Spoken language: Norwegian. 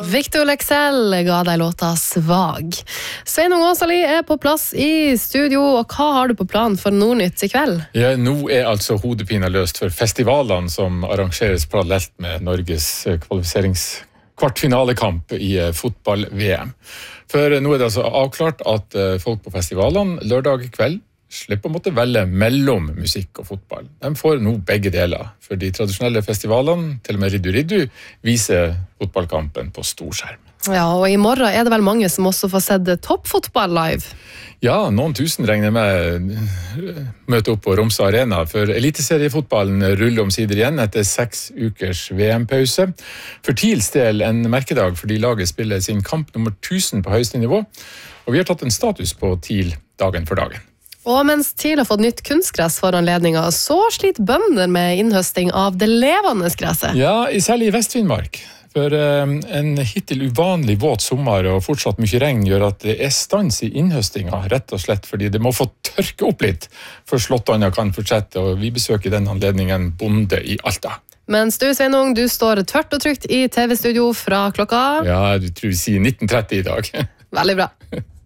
Victor Lexell ga deg låta Svag. Sveinung Åsali på plass i studio, og hva har du på plan for Nordnytt i kveld? Ja, nå altså hodepina løst for festivalene som arrangeres parallelt med Norges kvalifiseringskvartfinalekamp i fotball-VM. For nå det altså avklart at folk på festivalene lørdag kveld slipper å måtte velge mellom musikk og fotball. De får nå begge deler, for de tradisjonelle festivalene, til og med Riddu, viser fotballkampen på storskjerm. Ja, og i morgen det vel mange som også får sett toppfotball live? Ja, noen tusen regner med møte opp på Romsa Arena, for eliteseriefotballen ruller omsider igjen etter 6 ukers VM-pause. For TILs del en merkedag, fordi laget spiller sin kamp nummer 1000 på høyeste nivå, og vi har tatt en status på TIL dagen for dagen. Og mens TIL har fått nytt kunstgress for anledninga, så sliter bønder med innhøsting av det levende gresset. Ja, særlig i Vest-Finnmark. For en hittil uvanlig våt sommer og fortsatt mye regn gjør at det stans i innhøstinga, rett og slett fordi det må få tørke opp litt før slåttene kan fortsette, og vi besøker den anledningen Bonde i Alta. Mens du, Sveinung, du står tørt og trygt i TV-studio fra klokka... Ja, du tror vi sier 19:30 i dag. Veldig bra.